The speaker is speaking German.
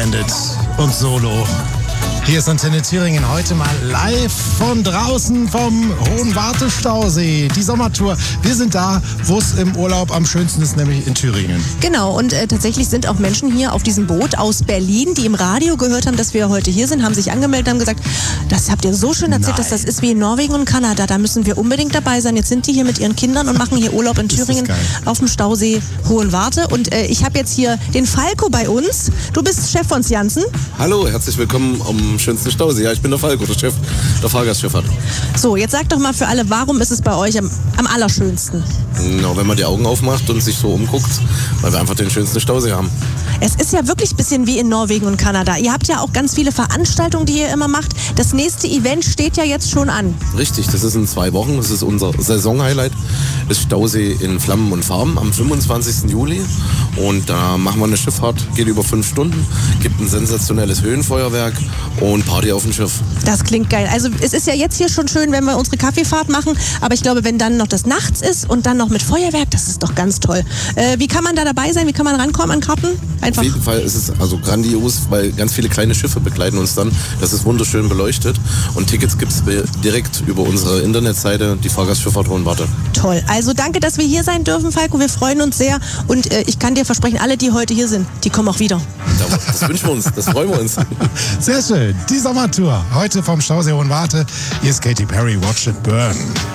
Bandit und Solo. Hier ist Antenne Thüringen, heute mal live von draußen vom Hohen Wartestausee. Die Sommertour. Wir sind da, wo es im Urlaub am schönsten ist, nämlich in Thüringen. Genau, und tatsächlich sind auch Menschen hier auf diesem Boot aus Berlin, die im Radio gehört haben, dass wir heute hier sind, haben sich angemeldet, haben gesagt, das habt ihr so schön erzählt, dass das ist wie in Norwegen und Kanada. Da müssen wir unbedingt dabei sein. Jetzt sind die hier mit ihren Kindern und machen hier Urlaub in Thüringen auf dem Stausee Hohen Warte. Und ich habe jetzt hier den Falco bei uns. Du bist Chef von Janssen. Hallo, herzlich willkommen am schönsten Stausee. Ja, ich bin der Falco, der Chef der Fahrgastschifffahrt. So, jetzt sag doch mal für alle, warum ist es bei euch am allerschönsten? Na, wenn man die Augen aufmacht und sich so umguckt, weil wir einfach den schönsten Stausee haben. Es ist ja wirklich ein bisschen wie in Norwegen und Kanada. Ihr habt ja auch ganz viele Veranstaltungen, die ihr immer macht. Das nächste Event steht ja jetzt schon an. Richtig, das ist in 2 Wochen. Das ist unser Saisonhighlight. Das Stausee in Flammen und Farben am 25. Juli. Und da machen wir eine Schifffahrt, geht über 5 Stunden, gibt ein sensationelles Höhenfeuerwerk und Party auf dem Schiff. Das klingt geil. Also es ist ja jetzt hier schon schön, wenn wir unsere Kaffeefahrt machen. Aber ich glaube, wenn dann noch das nachts ist und dann noch mit Feuerwerk, das ist doch ganz toll. Wie kann man da dabei sein? Wie kann man rankommen an Karten? Einfach. Auf jeden Fall ist es also grandios, weil ganz viele kleine Schiffe begleiten uns dann. Das ist wunderschön beleuchtet. Und Tickets gibt es direkt über unsere Internetseite, die Fahrgastschifffahrt Hohen Warte. Toll. Also danke, dass wir hier sein dürfen, Falco. Wir freuen uns sehr. Und ich kann dir versprechen, alle, die heute hier sind, die kommen auch wieder. Das wünschen wir uns, das freuen wir uns. Sehr schön. Die Sommertour. Heute vom Stausee Hohen Warte. Hier ist Katy Perry, Watch It Burn.